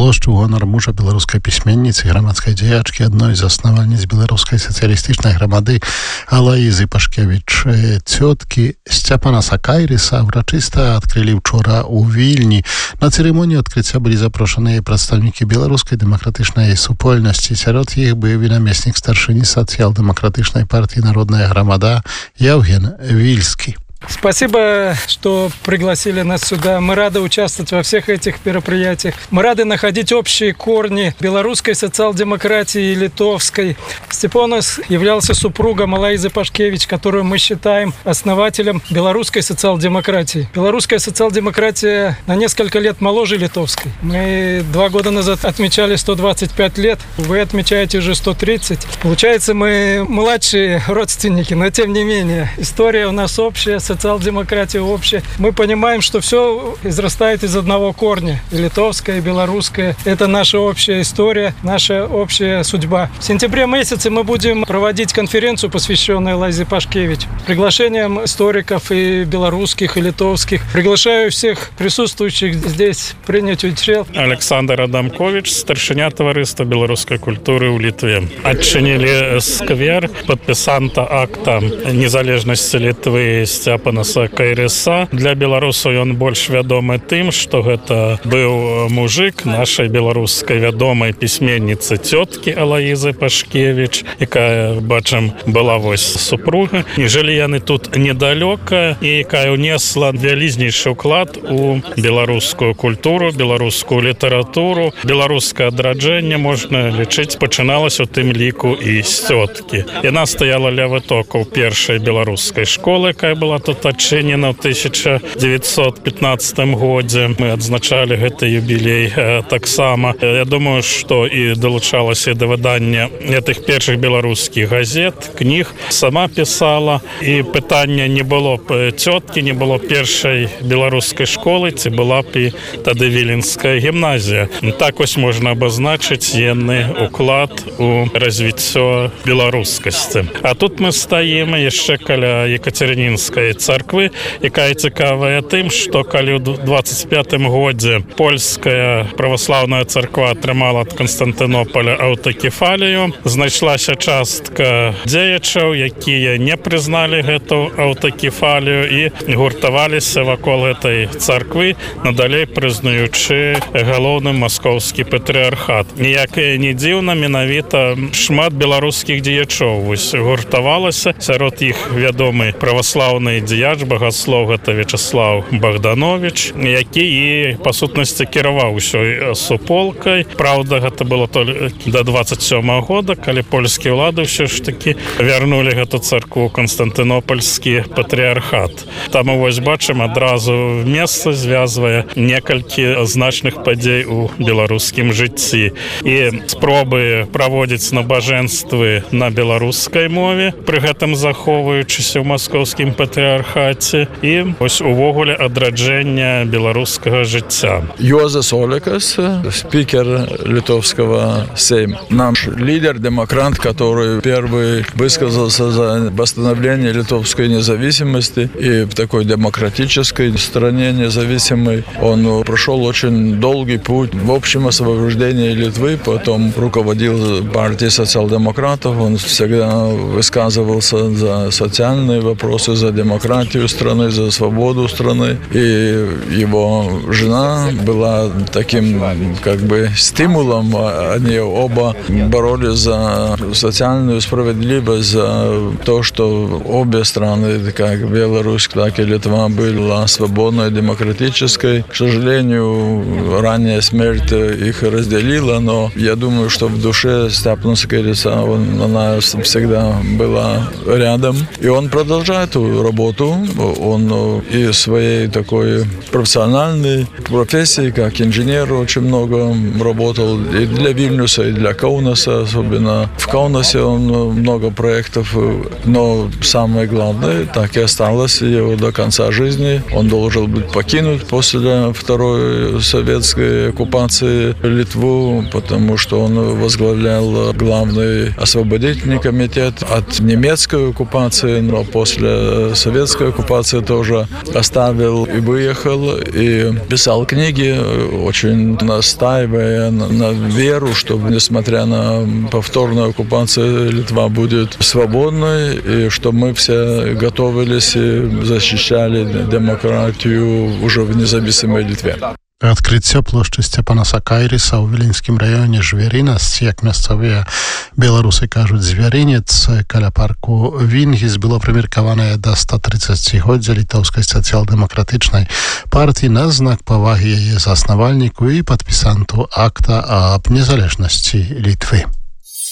Тост у гонар мужа беларускай пісьменніцы, грамадскай дзеячкі, адной з заснавальніц беларускай сацыялістычнай грамады Алаізы Пашкевіч. Цёткі Сцяпана Сакайрыса ўрачыста адкрылі учора ў Вільні. На цырымонію адкрыцця былі запрошаныя прадстаўнікі беларускай дэмакратычнай супольнасці. Сярод іх быў і намеснік старшыні сацыял-дэмакратычнай партыі «Народная грамада» Яўген Вільскі. Спасибо, что пригласили нас сюда. Мы рады участвовать во всех этих мероприятиях. Мы рады находить общие корни белорусской социал-демократии и литовской. Степанос являлся супругом Алаизы Пашкевич, которую мы считаем основателем белорусской социал-демократии. Белорусская социал-демократия на несколько лет моложе литовской. Мы 2 года назад отмечали 125 лет. Вы отмечаете уже 130. Получается, мы младшие родственники, но тем не менее. История у нас общая, социал-демократия общая. Мы понимаем, что все израстает из одного корня. И литовская, и белорусская. Это наша общая история, наша общая судьба. В сентябре месяце мы будем проводить конференцию, посвященную Алаизе Пашкевич. Приглашением историков и белорусских, и литовских. Приглашаю всех присутствующих здесь принять участие. Александр Адамкович, старшыня таварыства беларускай культуры ў Літве. Адчынілі сквер падпісанта акта незалежнасці Літвы Сцяпана Сакайрыса. Для беларусаў ён больш вядомы тым, што гэта быў мужык нашай беларускай вядомай пісьменніцы цёткі Алаізы Пашкевіч, якая, бачым, была вось супруга. І жылі яны тут недалёка, і якая ўнесла вялізнейшы ўклад у беларускую культуру, беларускую літаратуру. Беларускае адраджэнне, можна лічыць, пачыналася у тым ліку і з цёткі. Яна стаяла ля вытокаў першай беларускай школы, якая была тут адчынена ў 1915 годзе. Мы адзначалі гэты юбілей таксама. Я думаю, што і далучалася да выдання гэтых першых беларускіх газет, кніг, сама пісала. І пытання не было б цёткі, не было першай беларускай школы, ці была б і тады Віленская гімназія. Так вось можна абазначыць ейны уклад у развіццё беларускасці. А тут мы стаім яшчэ каля Екатерининской царквы, якая цікавая тым, што калі ў 25-м годзе польская праваслаўная царква атрымала ад Канстантынополя аўтакефалію, знайшлася частка дзеячаў, якія не прызналі гэту аўтакефалію і гуртаваліся вакол гэтай царквы, надалей прызнаючы галоўным маскоўскі патрыархат. Ніяк не дзіўна, менавіта шмат беларускіх дзеячоў вось гуртавалася, сярод іх вядомы праваслаўны дзеяч, багаслоў, гэта Вячеслав Богданович, які і па сутнасці кіраваў усёй суполкай. Праўда, гэта было толькі да 27-го года, калі польскія ўлады ўсё ж такі вярнулі гэту царкву Канстантынопольскі патрыархат. Там вось бачым адразу месца звязвае некалькі значных падзей у беларускім жыцці. І спробы праводзіць набажэнствы на беларускай мове, пры гэтым захоўваючыся ў маскоўскім патрыархаце, і ось увогуле адраджэння беларускага жыцця. Juozas Olekas, спикер Литовского Сейма. Наш лидер-демократ, который первый высказался за восстановление литовской независимости и в такой демократической стране независимой. Он прошел очень долгий путь в общем освобождении Литвы, потом руководил партией социал-демократов. Он всегда высказывался за социальные вопросы, за демократию страны, за свободу страны. И его жена была таким как бы стимулом. Они оба боролись за социальную справедливость, за то, что обе страны, как Беларусь, так и Литва, была свободной, демократической. К сожалению, ранняя смерть их разделила, но я думаю, что в душе Степана Сакайрыса она всегда была рядом. И он продолжает эту работу. Он и своей такой профессиональной профессии, как инженер, очень много работал и для Вильнюса, и для Каунаса. Особенно в Каунасе он много проектов. Но самое главное, так и осталось его до конца жизни. Он должен быть покинут после второй советской оккупации Литву, потому что он возглавлял главный освободительный комитет от немецкой оккупации, но после советской советской оккупации тоже оставил и выехал, и писал книги, очень настаивая на веру, что несмотря на повторную оккупацию Литва будет свободной, и что мы все готовились и защищали демократию уже в независимой Литве. Адкрыццё плошчы Сцяпанаса Кайрыса ў віленскім раёне Жвярінас, як мясцовыя беларусы кажуць, звярынец каля парку Вінгіс было прымеркаванае да 130-годдзя літоўскай сацыял-дэмакратычнай партыі на знак павагі яе заснавальніку і падпісанту акта аб незалежнасці Літвы.